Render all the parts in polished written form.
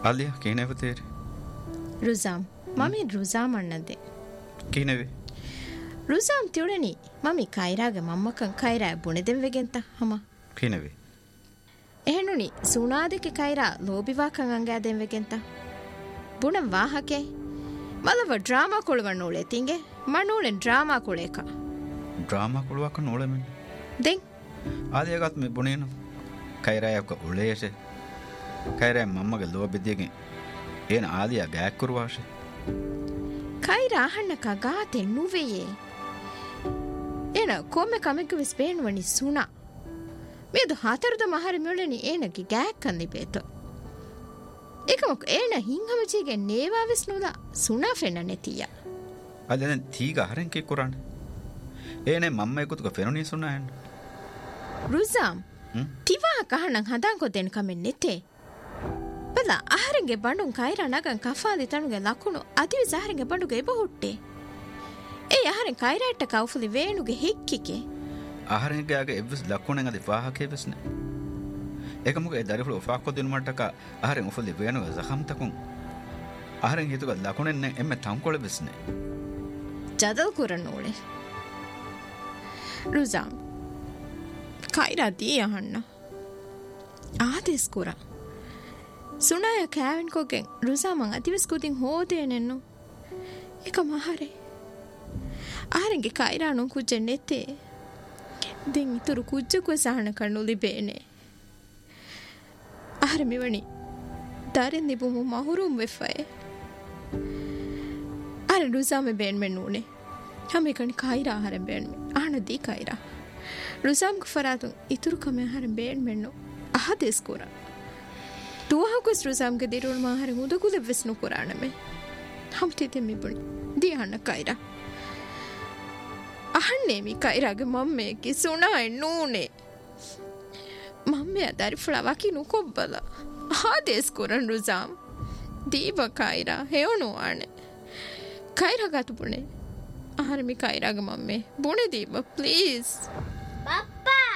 आलिया कहने वो तेरे रुजाम मम्मी रुजाम अन्नदे कहने वे रुजाम त्योड़नी मम्मी कायरागे मम्मा कं कायरा बुने देम वेगेंता हमा कहने वे එහෙනුනි සුනාදෙක කයිරා ලෝබිවාකන් අංගෑදෙන් වෙගෙන්ත බුණ වාහකේ මලව ඩ්‍රාමා කොළවන්න ඕලේ තින්ගේ මනෝලෙන් ඩ්‍රාමා කොළේක ड्रामा කොළවක නෝලෙමෙන් දෙන් ආදියගත් මේ බුණේන කයිරායක උලේෂ කයිරා මම්මගේ ලෝබිදියගෙන් එන ආදියා ගෑක් කරුවාෂ කයිරා අහන්නක ගාතේ නුවේයේ එන කොම්මෙ කමෙක විස්පේන් වනි සුනා මේද හතරද මහර මෙලෙනි ඒනකි ගෑක්කන්දි බේතෝ එකමක ඒන හිංගමචීගේ නේවා විස්නුලා සුනා ෆෙන්න නෙතිය අදෙන් තීග හරෙන්කේ කුරාන ඒනේ මම්ම එකුතුක ෆෙනුනි සුනායන් රුසම් තිවා කහනන් හදන් කොදෙන් කමෙන් නෙතේ බලා ආහරෙන්ගේ බණ්ඩුන් කයිරා නගන් කෆාලි තනුගේ ලකුණු අදිවි සහරෙන්ගේ බණ්ඩුගේ බහුට්ටේ ඒ ආහරෙන් කයිරාට කවුෆලි වේනුගේ හික්කිකේ ආහාරෙන්ගේ එවස් ලකුණෙන් අද වාහකේ වෙස්නේ ඒකමුක ඒ දරිෆල ඔෆාක්කො දිනුමටක ආහාරෙන් ඔෆලි වේනව සහම් තකුන් ආහාරෙන් හිතුක ලකුණෙන් එම්මෙ තම්කොළ වෙස්නේ ජදල් කරන ඕලේ රුසම් කයිරා දී අහන්න ආදෙස් කුරා සුනාය කෑවෙන් කොගෙන් රුසමන් අතිවස් කුතින් හෝදේ නෙන්නු එක මහරේ ආහාරෙන්ගේ කයිරා නුන් කුජෙන් නෙතේ දෙන් ඉතුරු කුච්චකුව සහන කරනු ලිබේනේ ආහාර මෙවනි දරෙන් නිබුමු මහුරුම් වෙෆය අර රුසාම බේන්මෙන් නූනේ හැමකන් කයිරා ආහාර බේන්මෙ ආනදී කයිරා රුසාම් කුෆරාතුන් ඉතුරු කම ආහාර බේන්මෙන් නෝ අහදෙස් කුරා තුවහකුස් රුසාම්ගේ දිරුල් මාහාර උදකුල වෙස්නු කුරානමේ හම්තිතෙ මිබුනි දිහන්න කයිරා අහන්නේ මි කයිරාගේ මම්මේකි සුනායි නූනේ මම්මේ දරිෆලා වකිනු කොබ්බල ආදේස් කරන් රුසාම් දීබ කයිරා හේවනු ආනේ කයිරා ගතු පුනේ ආහර මි කයිරාගේ මම්මේ බුනේ දීබ ප්ලීස් පප්පා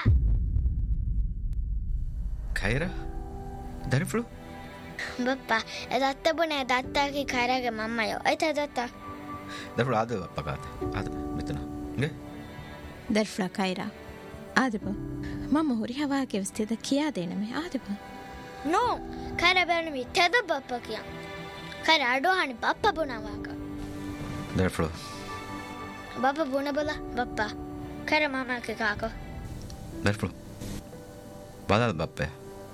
කයිරා දරිෆලු පප්පා එදත්ත බුනේ දත්තාගේ කයිරාගේ මම්මයෝ අයිත දත්තා දරිෆලු ආද පප්පා ආද මෙතන නේ දර්ෆලා කයිරා ආදබ මම හොරි හවාගේ වස්තේද කියා දෙනමේ ආදබ නෝ කයිරා බෑනමි තෙද බප්පා කියා කයිරා අඩෝහනි බප්පා බුනවාක දර්ෆලු බප්පා බුන බල බප්පා කයිරා මාමාගේ කාකෝ දර්ෆලු බදල් බප්පා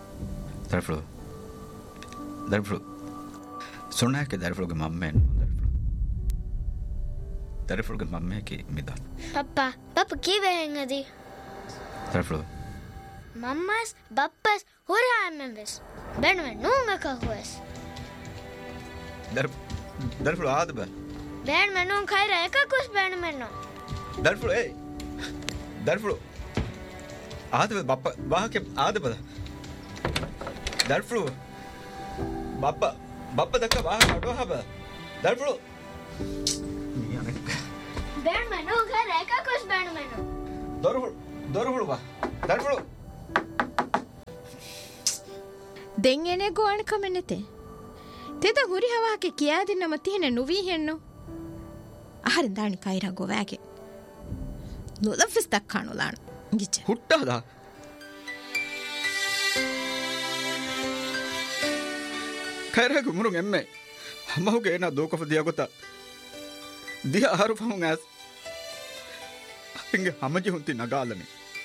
දර්ෆලු සුනාගේ දර්ෆලුගේ මම්මෙන් දරිෆලුගේ මම්මේකි මිදා පප්පා කීවෙන්ගදී දරිෆලු මම්මස් බප්පස් හොරාම්මෙස් බැනුවෙන් නූංගක හොස් දරිෆලු ආද බෑ බැනුවෙන් නූං කයිරා එකකුස් බැනුවෙන් නෝ දරිෆලු ඒ දරිෆලු ආද බප්පා වාහකේ ආද බද දරිෆලු බප්පා දක්ක වාහ අඩෝ හබ දරිෆලු බැනුවෙන් නූං කයිරා එකකුස් බැනුවෙන් නෝ දරිෆලු වා දරිෆලු දෙංගනේ ගෝණ කමෙන්නතේ තෙද හුරි හවාගේ කියා දෙන්නම තියෙන නුවී හෙන්නෝ ආහරින් දානි කයිරා ගෝවාගේ නොලෆස් දක්කනෝලාන ගිච්ච හුට්ටාදා කයිරා ගුමුරුන් එම්මේ හමහුගේ නා දෝකෆ දියගොත දිය ආහාර ෆහුන් ඇස් අපින්ගේ හමජි හුන්ති නගාලනේ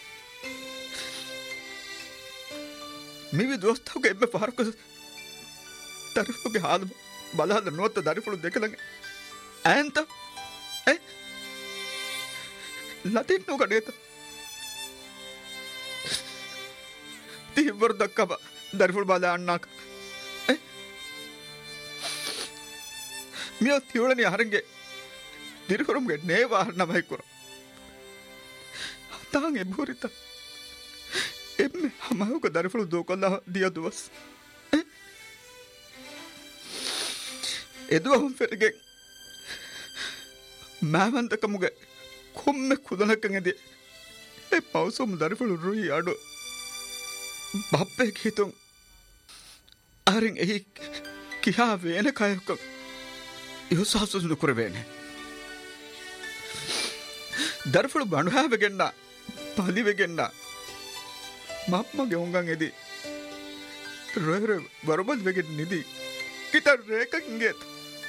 මිවි දොස්තෝගේ එම්මේ ෆහරකස් දරිෆලුගේ හාද බලහද නොත් දරිෆලු දෙකලගේ ඇන්ත ලතින් නුගඩේත තිබ්බර දක්කබ දරිෆලු බලා අන්නක මිය තියුලනි හරංගේ දිරකරුම්ගේ නේවාර නමයි කර තාන් එබුරිත එම්මේ හමහුක දරිෆලු දෝකල්ලා දියදුවස් එදුවහුම් ෆෙරගේ මෑවන්තකමුගේ කොම්මෙ කුදනකගෙද ඒ පවසොම දරිෆලු රුයි අඩු බප්පේ හිතුම් අරින් එහි කියා වේන කයක ඉහසහසුසු නොකරවේනේ දරෆුළු බණු හැවගෙන්න පලිවෙගෙන්න මම්මගේ උංගන් එදී රොයර වරබල් වෙගෙන් නිදී කිතර රේකකින්ගෙත්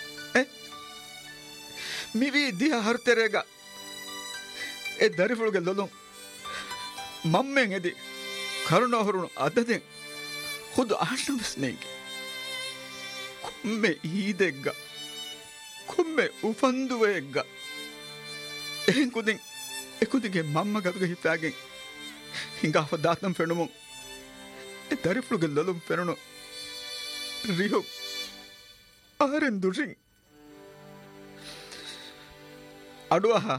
මිවී දිහ හර්තරේග ඒ දරෆුළුගේ ලොලොම් මම්මෙන් එදී කරුණාහරුණු අදදෙන් හුදු ආශනවස්නේගේ කොම්මೆ ಈದೆಗ್ಗ ಕೊಮ್ಮೆ ಉಫಂದುವೆಗ್ಗ එහෙන් කුදින් එකුදිගේ මම්ම ගතුගේ හිතාගෙන් හිඟාව දාතම් පෙනුමු ඒ දරිෆ්ලුගේ ලොලුම් පෙනුණු රිහු ආරෙන් දුරින් අඩුවහ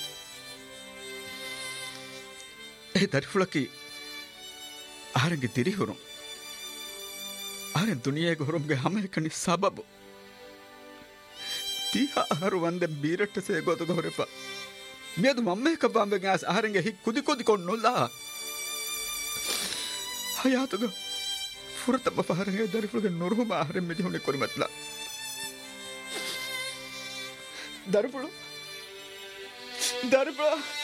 ඒ දරිෆ්ලකි ආරෙන්ගේ තිරිහුරුම් ආරෙන් දුනියේගේ හුරුම්ගේ හැමකනි සබබු තිහා ආරු වන්දෙන් බීරට්ටසේ ගොත ගොරෙපා මියදු මම්මේ කබම්බෙන් ආස් ආරෙන්ගේ හි කුදි කුදි කොන්නොල්ලා හයාතුග ෆුරතම පහරගේ දරිෆුගේ නොරුම ආරෙන් මෙදිහුනේ කොරිමත්ලා දරිෆුළු